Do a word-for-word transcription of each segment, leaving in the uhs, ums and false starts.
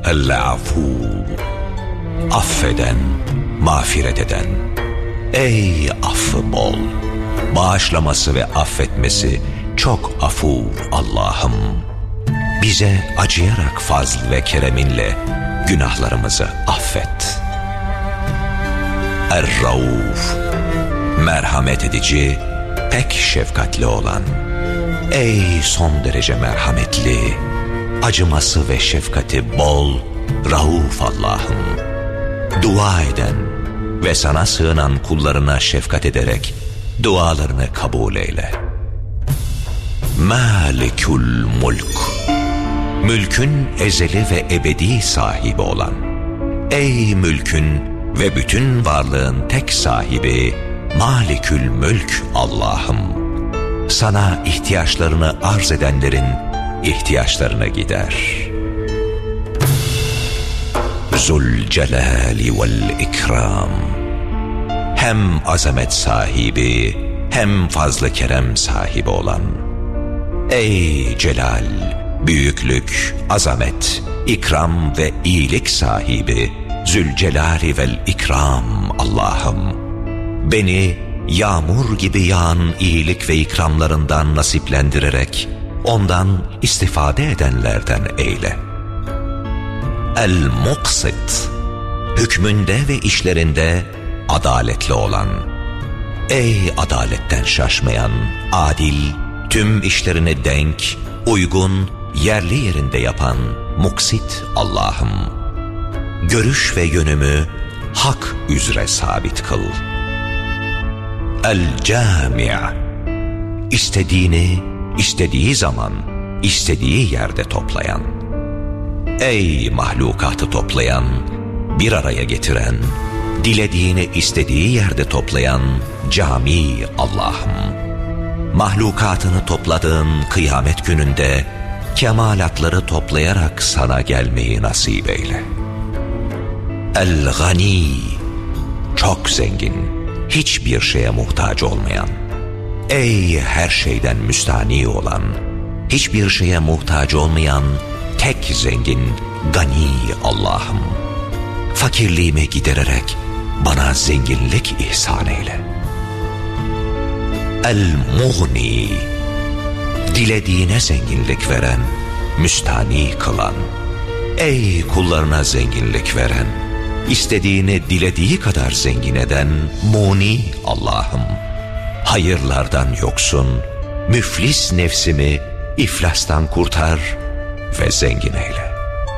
El-Afu, affeden, mağfiret eden. Ey affı bol, bağışlaması ve affetmesi çok afur Allah'ım. Bize acıyarak fazl ve kereminle günahlarımızı affet. Er-Rauf, merhamet edici, pek şefkatli olan. Ey son derece merhametli, acıması ve şefkati bol, Rauf Allah'ım. Dua eden ve sana sığınan kullarına şefkat ederek dualarını kabul eyle. Malikul Mulk, mülkün ezeli ve ebedi sahibi olan. Ey mülkün ve bütün varlığın tek sahibi Malikül Mülk Allah'ım. Sana ihtiyaçlarını arz edenlerin ihtiyaçlarını gider. Zülcelali vel ikram, hem azamet sahibi hem fazla kerem sahibi olan. Ey celal, büyüklük, azamet, ikram ve iyilik sahibi Zülcelali vel ikram Allah'ım. Beni yağmur gibi yağan iyilik ve ikramlarından nasiplendirerek ondan istifade edenlerden eyle. El-Muksit, hükmünde ve işlerinde adaletli olan. Ey adaletten şaşmayan, adil, tüm işlerini denk, uygun, yerli yerinde yapan Muksit Allah'ım. Görüş ve yönümü hak üzere sabit kıl. El-Cami', istediğini istediği zaman istediği yerde toplayan. Ey mahlukatı toplayan, bir araya getiren, dilediğini istediği yerde toplayan cami Allah'ım. Mahlukatını topladığın kıyamet gününde kemalatları toplayarak sana gelmeyi nasip eyle. El-Gani, çok zengin, hiçbir şeye muhtaç olmayan. Ey her şeyden müstani olan, hiçbir şeye muhtaç olmayan tek zengin, gani Allah'ım. Fakirliğimi gidererek bana zenginlik ihsan eyle. El-Mughni, dilediğine zenginlik veren, müstani kılan. Ey kullarına zenginlik veren, istediğini dilediği kadar zengin eden Muni Allah'ım. Hayırlardan yoksun, müflis nefsimi iflastan kurtar ve zengin eyle.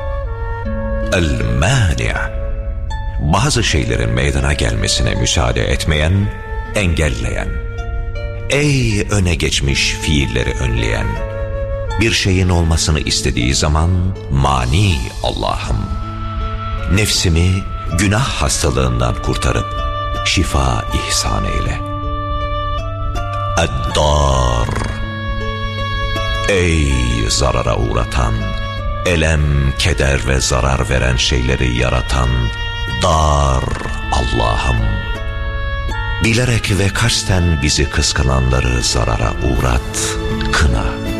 El-Mani', bazı şeylerin meydana gelmesine müsaade etmeyen, engelleyen. Ey öne geçmiş fiilleri önleyen, bir şeyin olmasını istediği zaman mani Allah'ım. Nefsimi günah hastalığından kurtarıp şifa ihsan eyle. Eddar, ey zarara uğratan, elem, keder ve zarar veren şeyleri yaratan dar Allah'ım. Bilerek ve kasten bizi kıskananları zarara uğrat, kına.